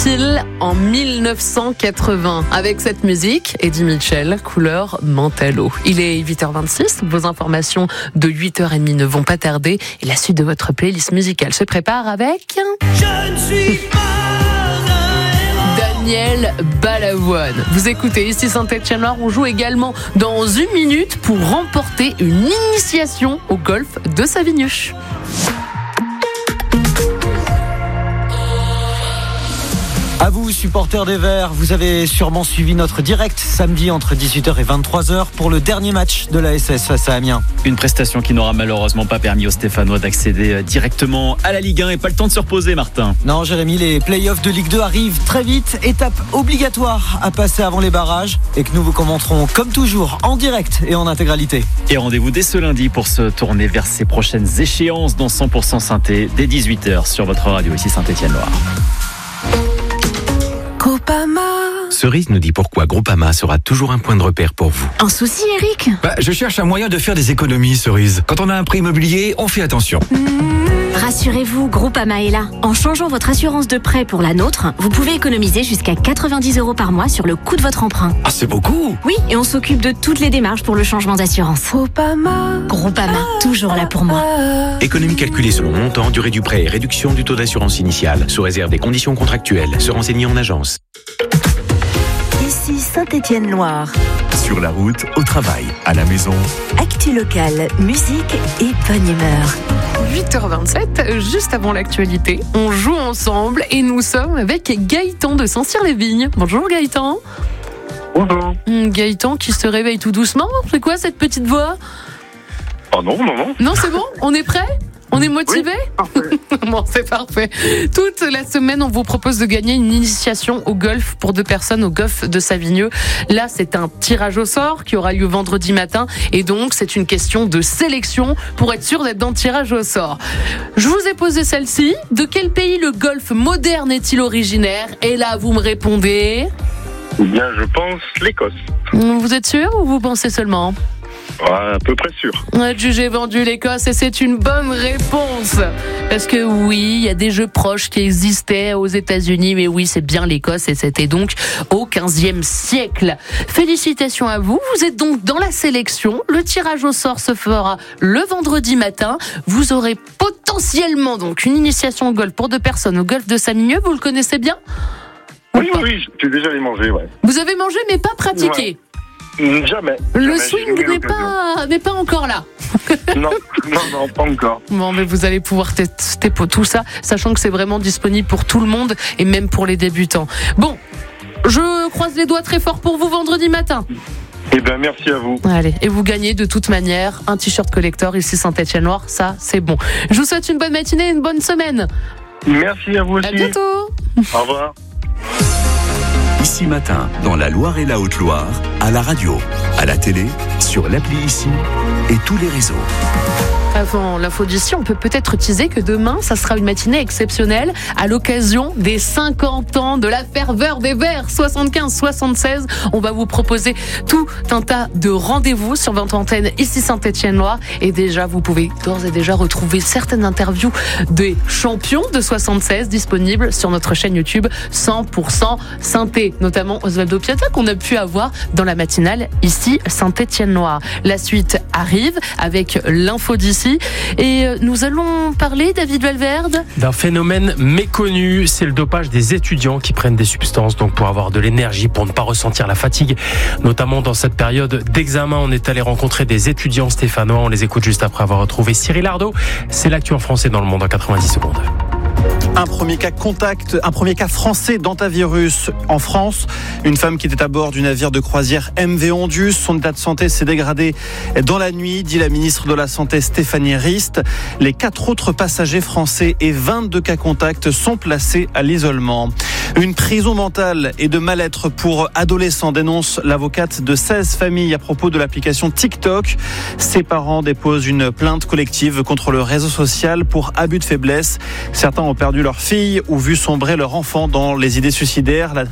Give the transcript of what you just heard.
était-il en 1980 ? Avec cette musique, Eddie Mitchell, Couleur Mantello. Il est 8h26, vos informations de 8h30 ne vont pas tarder et la suite de votre playlist musicale se prépare avec... Je ne suis pas Daniel Balavoine. Vous écoutez ici Saint-Étienne-Loire, on joue également dans 1 minute pour remporter une initiation au golf de Savigneux. À vous, supporters des Verts, vous avez sûrement suivi notre direct samedi entre 18h et 23h pour le dernier match de la SS face à Amiens. Une prestation qui n'aura malheureusement pas permis aux Stéphanois d'accéder directement à la Ligue 1 et pas le temps de se reposer, Martin. Non, Jérémy, les playoffs de Ligue 2 arrivent très vite. Étape obligatoire à passer avant les barrages et que nous vous commenterons comme toujours en direct et en intégralité. Et rendez-vous dès ce lundi pour se tourner vers ces prochaines échéances dans 100% Synthé dès 18h sur votre radio ici Saint-Étienne-Loire. Groupama. Cerise nous dit pourquoi Groupama sera toujours un point de repère pour vous. Un souci, Eric ? Je cherche un moyen de faire des économies, Cerise. Quand on a un prêt immobilier, on fait attention. Rassurez-vous, Groupama est là. En changeant votre assurance de prêt pour la nôtre, vous pouvez économiser jusqu'à 90 € par mois sur le coût de votre emprunt. Ah, c'est beaucoup! Oui, et on s'occupe de toutes les démarches pour le changement d'assurance. Groupama, toujours là pour moi. Économie calculée selon montant, durée du prêt et réduction du taux d'assurance initiale, sous réserve des conditions contractuelles. Se renseigner en agence. Ici Saint-Étienne-Loire. Sur la route, au travail, à la maison. Actu locale, musique et bonne humeur. 8h27, juste avant l'actualité, on joue ensemble et nous sommes avec Gaëtan de Saint-Cyr-les-Vignes. Bonjour Gaëtan. Bonjour. Gaëtan qui se réveille tout doucement. C'est quoi cette petite voix ? Oh non. Non, c'est bon ? On est prêt ? On est motivé ? Oui, Bon, c'est parfait. Toute la semaine, on vous propose de gagner une initiation au golf pour 2 personnes au golf de Savigneux. Là, c'est un tirage au sort qui aura lieu vendredi matin. Et donc, c'est une question de sélection pour être sûr d'être dans le tirage au sort. Je vous ai posé celle-ci. De quel pays le golf moderne est-il originaire ? Et là, vous me répondez... Eh bien, je pense l'Écosse. Vous êtes sûr ou vous pensez seulement ? À peu près sûr. J'ai vendu l'Écosse et c'est une bonne réponse. Parce que oui, il y a des jeux proches qui existaient aux États-Unis, mais oui, c'est bien l'Écosse et c'était donc au 15e siècle. Félicitations à vous. Vous êtes donc dans la sélection. Le tirage au sort se fera le vendredi matin. Vous aurez potentiellement donc une initiation au golf pour 2 personnes au golf de Savigneux. Vous le connaissez bien ? Oui, j'ai déjà les mangé, ouais. Vous avez mangé mais pas pratiqué ? Ouais. Jamais. Le swing n'est pas encore là. Non, pas encore. Bon, mais vous allez pouvoir tester pour tout ça, sachant que c'est vraiment disponible pour tout le monde et même pour les débutants. Bon, je croise les doigts très fort pour vous vendredi matin. Eh bien, merci à vous. Allez, et vous gagnez de toute manière un t-shirt collector ici Saint-Étienne-Loire, ça c'est bon. Je vous souhaite une bonne matinée et une bonne semaine. Merci à vous aussi. À bientôt. Au revoir. Ici matin, dans la Loire et la Haute-Loire, à la radio, à la télé, sur l'appli Ici et tous les réseaux. Avant l'info d'ici, on peut peut-être teaser que demain, ça sera une matinée exceptionnelle à l'occasion des 50 ans de la ferveur des Verts 75-76. On va vous proposer tout un tas de rendez-vous sur votre antenne ici Saint-Étienne-Loire. Et déjà, vous pouvez d'ores et déjà retrouver certaines interviews des champions de 76 disponibles sur notre chaîne YouTube 100% Synthé, notamment Osvaldo Piazza qu'on a pu avoir dans la matinale ici Saint-Étienne-Loire. La suite arrive avec l'info d'ici. Et nous allons parler, David Valverde, d'un phénomène méconnu, c'est le dopage des étudiants qui prennent des substances donc pour avoir de l'énergie, pour ne pas ressentir la fatigue, notamment dans cette période d'examen. On est allé rencontrer des étudiants stéphanois, on les écoute juste après avoir retrouvé Cyril Ardo. C'est l'actu en français dans le monde en 90 secondes. Un premier cas français d'antivirus en France. Une femme qui était à bord du navire de croisière MV Ondius. Son état de santé s'est dégradé dans la nuit, dit la ministre de la Santé Stéphanie Rist. Les 4 autres passagers français et 22 cas contacts sont placés à l'isolement. Une prison mentale et de mal-être pour adolescents, dénonce l'avocate de 16 familles à propos de l'application TikTok. Ses parents déposent une plainte collective contre le réseau social pour abus de faiblesse. Certains ont perdu leur fille ou vu sombrer leur enfant dans les idées suicidaires.